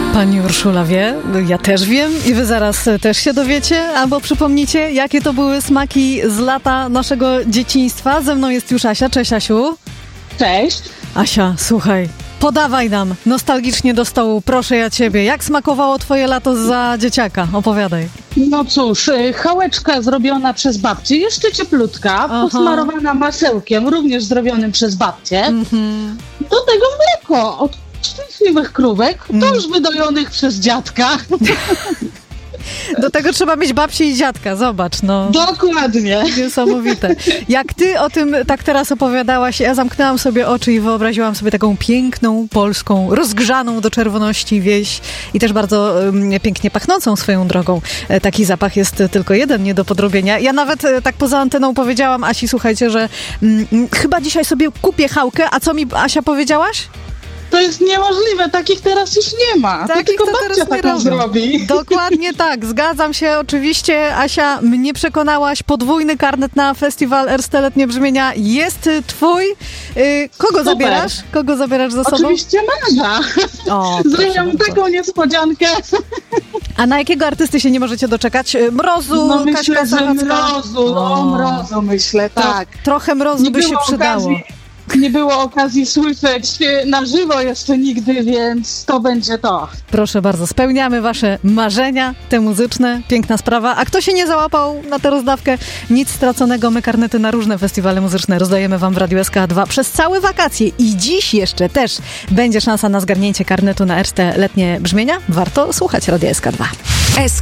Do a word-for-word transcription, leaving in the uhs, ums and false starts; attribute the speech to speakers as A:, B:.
A: Pani Urszula wie, ja też wiem i wy zaraz też się dowiecie, albo przypomnicie, jakie to były smaki z lata naszego dzieciństwa. Ze mną jest już Asia. Cześć, Asiu.
B: Cześć.
A: Asia, słuchaj, podawaj nam nostalgicznie do stołu, proszę ja ciebie. Jak smakowało twoje lato za dzieciaka? Opowiadaj.
B: No cóż, chałeczka zrobiona przez babcię, jeszcze cieplutka,
A: Aha.
B: posmarowana masełkiem, również zrobionym przez babcię.
A: Mhm.
B: Do tego mleko od szczęśliwych krówek,
A: Mm.
B: to już wydojonych przez dziadka.
A: Do tego trzeba mieć babcię i dziadka, zobacz, no.
B: Dokładnie.
A: Niesamowite. Jak ty o tym tak teraz opowiadałaś, ja zamknęłam sobie oczy i wyobraziłam sobie taką piękną, polską, rozgrzaną do czerwoności wieś i też bardzo um, pięknie pachnącą swoją drogą. E, taki zapach jest tylko jeden, nie do podrobienia. Ja nawet e, tak poza anteną powiedziałam Asi, słuchajcie, że mm, chyba dzisiaj sobie kupię chałkę, a co mi, Asia, powiedziałaś?
B: To jest niemożliwe, takich teraz już nie ma. To
A: Takich
B: tylko
A: to
B: babcia
A: teraz nie
B: taką
A: robią.
B: zrobi.
A: Dokładnie tak, zgadzam się oczywiście. Asia, mnie przekonałaś, podwójny karnet na festiwal Erste Letnie Brzmienia jest y, twój. Y, kogo
B: Super.
A: zabierasz? Kogo zabierasz ze sobą?
B: Oczywiście Magda.
A: O, proszę
B: Zrobiłam
A: bardzo.
B: taką niespodziankę.
A: A na jakiego artysty się nie możecie doczekać? Y, Mrozu,
B: No myślę,
A: Kaśka
B: że
A: Sachacka?
B: mrozu,
A: O.
B: o mrozu myślę,
A: Tro-
B: tak.
A: Trochę mrozu
B: Nie
A: by się
B: było
A: przydało.
B: okazji, nie było okazji słyszeć e, na żywo jeszcze nigdy, więc to będzie to.
A: Proszę bardzo, spełniamy wasze marzenia, te muzyczne, piękna sprawa. A kto się nie załapał na tę rozdawkę, nic straconego, my karnety na różne festiwale muzyczne rozdajemy wam w Radiu S K dwa przez całe wakacje i dziś jeszcze też będzie szansa na zgarnięcie karnetu na Erste Letnie Brzmienia. Warto słuchać Radia S K dwa.